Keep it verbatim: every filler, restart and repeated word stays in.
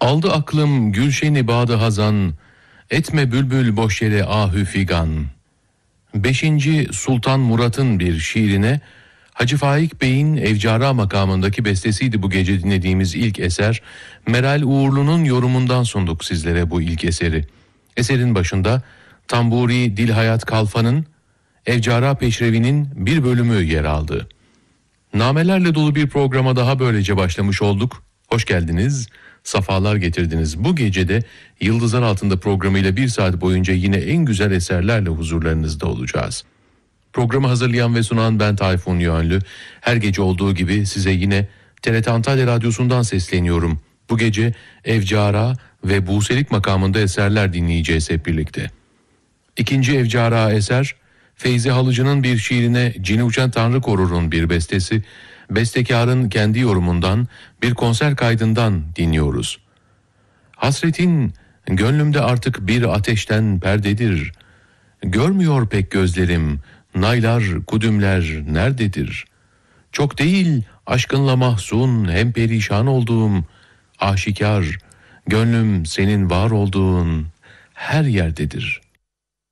Aldı aklım gülşeni bağdı hazan, etme bülbül boş yere ahü figan. Beşinci Sultan Murat'ın bir şiirine Hacı Faik Bey'in Evcara makamındaki bestesiydi bu gece dinlediğimiz ilk eser. Meral Uğurlu'nun yorumundan sunduk sizlere bu ilk eseri. Eserin başında Tamburi Dilhayat Kalfa'nın Evcara Peşrevi'nin bir bölümü yer aldı. Namelerle dolu bir programa daha böylece başlamış olduk. Hoş geldiniz, safalar getirdiniz. Bu gecede Yıldızlar Altında programıyla bir saat boyunca yine en güzel eserlerle huzurlarınızda olacağız. Programı hazırlayan ve sunan ben Tayfun Yönlü. Her gece olduğu gibi size yine T R T Antalya Radyosu'ndan sesleniyorum. Bu gece Evcara ve Buselik makamında eserler dinleyeceğiz hep birlikte. İkinci Evcara eser, Feyzi Halıcı'nın bir şiirine Cini Uçan Tanrı Korur'un bir bestesi, bestekarın kendi yorumundan bir konser kaydından dinliyoruz. Hasretin gönlümde artık bir ateşten perdedir. Görmüyor pek gözlerim, naylar, kudümler nerededir? Çok değil aşkınla mahzun hem perişan olduğum, aşikar, gönlüm senin var olduğun her yerdedir.''